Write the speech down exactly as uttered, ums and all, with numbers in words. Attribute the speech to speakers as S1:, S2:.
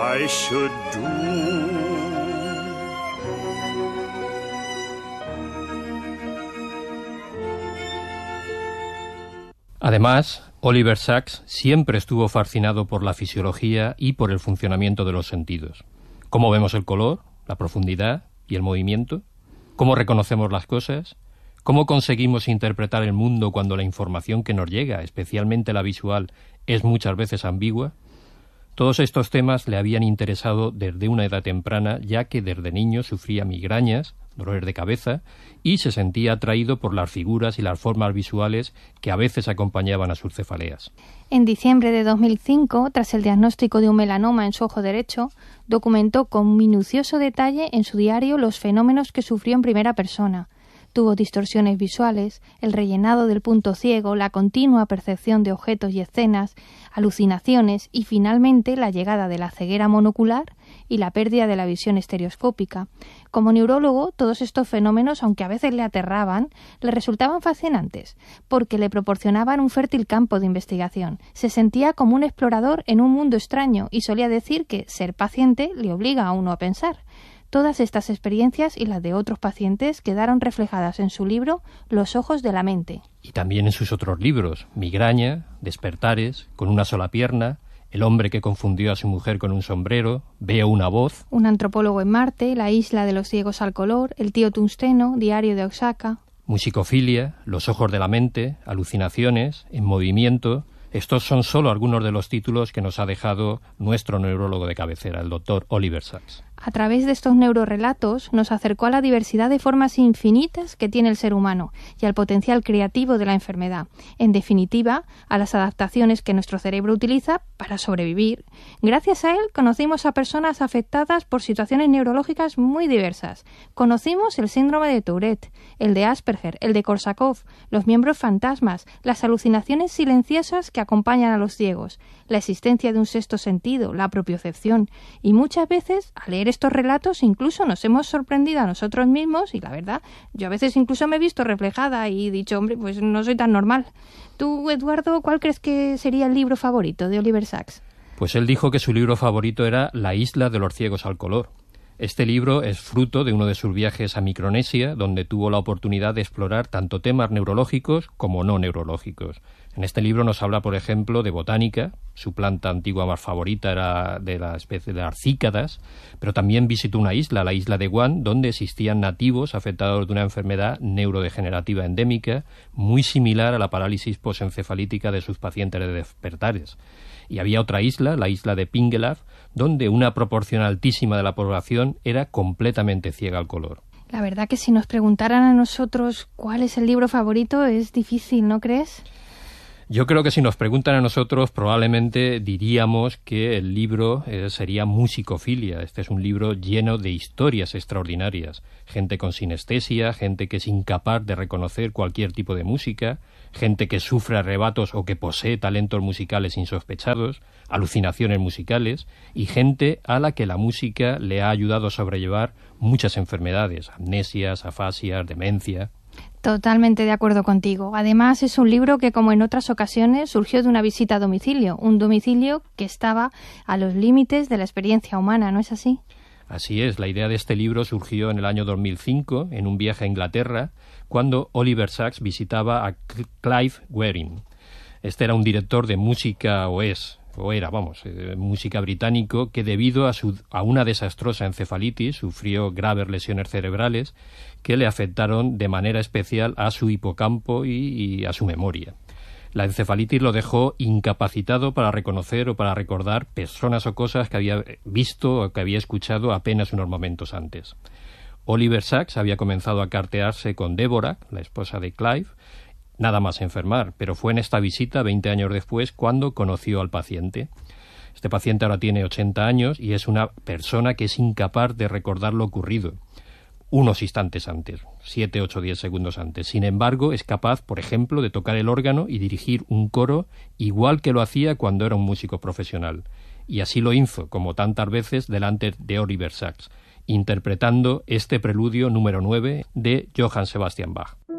S1: I should do.
S2: Además, Oliver Sacks siempre estuvo fascinado por la fisiología y por el funcionamiento de los sentidos. ¿Cómo vemos el color, la profundidad y el movimiento? ¿Cómo reconocemos las cosas? ¿Cómo conseguimos interpretar el mundo cuando la información que nos llega, especialmente la visual, es muchas veces ambigua? Todos estos temas le habían interesado desde una edad temprana, ya que desde niño sufría migrañas, dolores de cabeza, y se sentía atraído por las figuras y las formas visuales que a veces acompañaban a sus cefaleas.
S3: En diciembre de dos mil cinco, tras el diagnóstico de un melanoma en su ojo derecho, documentó con minucioso detalle en su diario los fenómenos que sufrió en primera persona. Tuvo distorsiones visuales, el rellenado del punto ciego, la continua percepción de objetos y escenas, alucinaciones y finalmente la llegada de la ceguera monocular y la pérdida de la visión estereoscópica. Como neurólogo, todos estos fenómenos, aunque a veces le aterraban, le resultaban fascinantes, porque le proporcionaban un fértil campo de investigación. Se sentía como un explorador en un mundo extraño y solía decir que ser paciente le obliga a uno a pensar. Todas estas experiencias y las de otros pacientes quedaron reflejadas en su libro Los ojos de la mente.
S2: Y también en sus otros libros, Migraña, Despertares, Con una sola pierna, El hombre que confundió a su mujer con un sombrero, Veo una voz.
S3: Un antropólogo en Marte, La isla de los ciegos al color, El tío Tungsteno, Diario de Osaka.
S2: Musicofilia, Los ojos de la mente, Alucinaciones, En movimiento. Estos son solo algunos de los títulos que nos ha dejado nuestro neurólogo de cabecera, el doctor Oliver Sacks.
S3: A través de estos neurorelatos nos acercó a la diversidad de formas infinitas que tiene el ser humano y al potencial creativo de la enfermedad. En definitiva, a las adaptaciones que nuestro cerebro utiliza para sobrevivir. Gracias a él conocimos a personas afectadas por situaciones neurológicas muy diversas. Conocimos el síndrome de Tourette, el de Asperger, el de Korsakoff, los miembros fantasmas, las alucinaciones silenciosas que acompañan a los ciegos, la existencia de un sexto sentido, la propiocepción, y muchas veces, al leer estos relatos, incluso nos hemos sorprendido a nosotros mismos, y la verdad, yo a veces incluso me he visto reflejada y he dicho, hombre, pues no soy tan normal. Tú, Eduardo, ¿cuál crees que sería el libro favorito de Oliver Sacks?
S2: Pues él dijo que su libro favorito era La isla de los ciegos al color. Este libro es fruto de uno de sus viajes a Micronesia, donde tuvo la oportunidad de explorar tanto temas neurológicos como no neurológicos. En este libro nos habla, por ejemplo, de botánica. Su planta antigua más favorita era de la especie de las cícadas, pero también visitó una isla, la isla de Guam, donde existían nativos afectados de una enfermedad neurodegenerativa endémica muy similar a la parálisis posencefalítica de sus pacientes de despertares. Y había otra isla, la isla de Pingelab, donde una proporción altísima de la población era completamente ciega al color.
S3: La verdad que si nos preguntaran a nosotros cuál es el libro favorito es difícil, ¿no crees?
S2: Yo creo que si nos preguntan a nosotros probablemente diríamos que el libro eh, sería Musicofilia. Este es un libro lleno de historias extraordinarias. Gente con sinestesia, gente que es incapaz de reconocer cualquier tipo de música, gente que sufre arrebatos o que posee talentos musicales insospechados, alucinaciones musicales y gente a la que la música le ha ayudado a sobrellevar muchas enfermedades, amnesias, afasias, demencia.
S3: Totalmente de acuerdo contigo. Además, es un libro que, como en otras ocasiones, surgió de una visita a domicilio, un domicilio que estaba a los límites de la experiencia humana, ¿no es así?
S2: Así es, la idea de este libro surgió en el año dos mil cinco, en un viaje a Inglaterra, cuando Oliver Sacks visitaba a Clive Wearing. Este era un director de música, o es, o era, vamos, eh, música británico, que debido a, su, a una desastrosa encefalitis sufrió graves lesiones cerebrales que le afectaron de manera especial a su hipocampo y, y a su memoria. La encefalitis lo dejó incapacitado para reconocer o para recordar personas o cosas que había visto o que había escuchado apenas unos momentos antes. Oliver Sacks había comenzado a cartearse con Deborah, la esposa de Clive, nada más enfermar, pero fue en esta visita, veinte años después, cuando conoció al paciente. Este paciente ahora tiene ochenta años y es una persona que es incapaz de recordar lo ocurrido unos instantes antes, siete, ocho, diez segundos antes. Sin embargo, es capaz, por ejemplo, de tocar el órgano y dirigir un coro igual que lo hacía cuando era un músico profesional. Y así lo hizo, como tantas veces, delante de Oliver Sacks, interpretando este preludio número nueve de Johann Sebastian Bach.